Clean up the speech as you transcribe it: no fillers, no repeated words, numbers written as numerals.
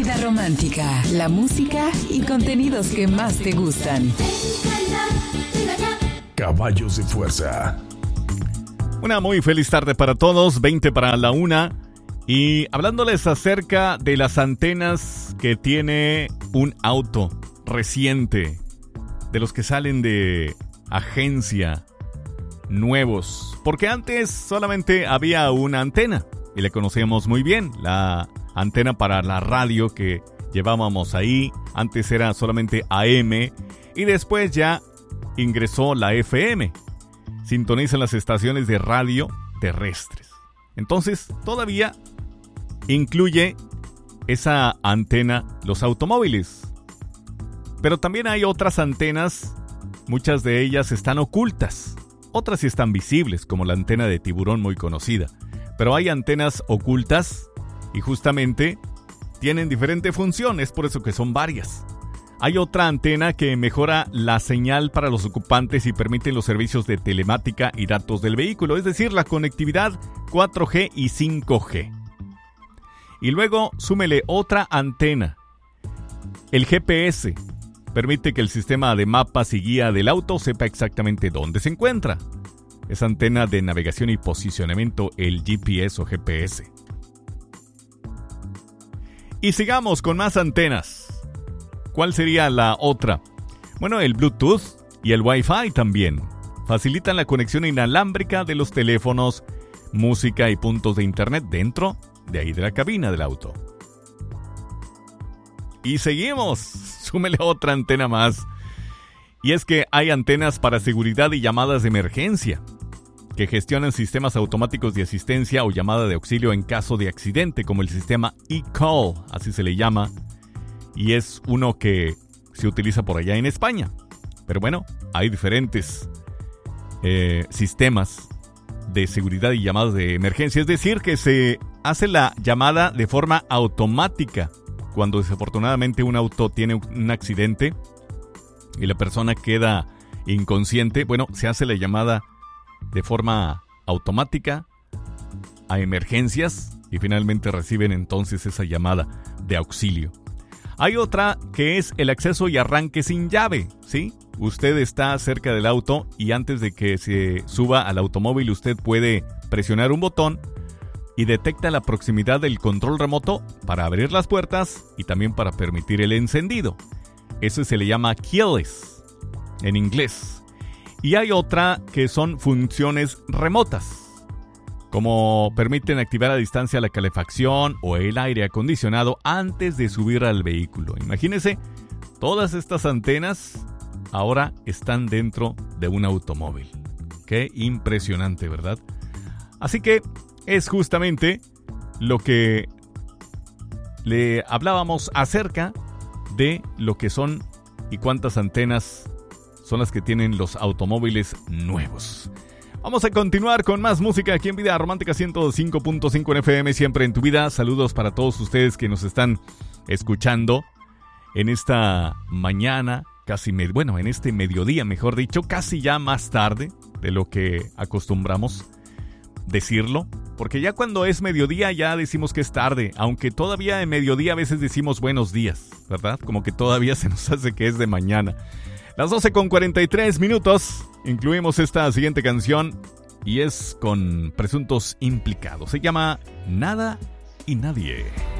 Vida romántica, la música y contenidos que más te gustan. Caballos de Fuerza. Una muy feliz tarde para todos, 20 para la 1. Y hablándoles acerca de las antenas que tiene un auto reciente, de los que salen de agencia, nuevos. Porque antes solamente había una antena y la conocíamos muy bien, la antena para la radio que llevábamos ahí. Antes era solamente AM y después ya ingresó la FM. Sintonizan las estaciones de radio terrestres. Entonces todavía incluye esa antena los automóviles. Pero también hay otras antenas, muchas de ellas están ocultas. Otras sí están visibles, como la antena de tiburón muy conocida. Pero hay antenas ocultas y justamente tienen diferente función, es por eso que son varias. Hay otra antena que mejora la señal para los ocupantes y permite los servicios de telemática y datos del vehículo, es decir, la conectividad 4G y 5G. Y luego súmele otra antena. El GPS permite que el sistema de mapas y guía del auto sepa exactamente dónde se encuentra. Es antena de navegación y posicionamiento, el GPS o GPS. Y sigamos con más antenas. ¿Cuál sería la otra? Bueno, el Bluetooth y el Wi-Fi también facilitan la conexión inalámbrica de los teléfonos, música y puntos de internet dentro de ahí de la cabina del auto. Y seguimos, súmele otra antena más. Y es que hay antenas para seguridad y llamadas de emergencia, que gestionan sistemas automáticos de asistencia o llamada de auxilio en caso de accidente, como el sistema eCall, así se le llama. Y es uno que se utiliza por allá en España. Pero bueno, hay diferentes sistemas de seguridad y llamadas de emergencia. Es decir, que se hace la llamada de forma automática. Cuando desafortunadamente un auto tiene un accidente y la persona queda inconsciente, bueno, se hace la llamada de forma automática a emergencias y finalmente reciben entonces esa llamada de auxilio. Hay otra que es el acceso y arranque sin llave, ¿sí? Usted está cerca del auto y antes de que se suba al automóvil usted puede presionar un botón y detecta la proximidad del control remoto para abrir las puertas y también para permitir el encendido. Eso se le llama keyless en inglés. Y hay otra que son funciones remotas, como permiten activar a distancia la calefacción o el aire acondicionado antes de subir al vehículo. Imagínense, todas estas antenas ahora están dentro de un automóvil. Qué impresionante, ¿verdad? Así que es justamente lo que le hablábamos acerca de lo que son y cuántas antenas son las que tienen los automóviles nuevos. Vamos a continuar con más música aquí en Vida Romántica 105.5 en FM, siempre en tu vida. Saludos para todos ustedes que nos están escuchando en esta mañana, en este mediodía, mejor dicho, casi ya más tarde de lo que acostumbramos decirlo, porque ya cuando es mediodía ya decimos que es tarde, aunque todavía en mediodía a veces decimos buenos días, ¿verdad? Como que todavía se nos hace que es de mañana. Las 12:43, incluimos esta siguiente canción y es con Presuntos Implicados. Se llama Nada y Nadie.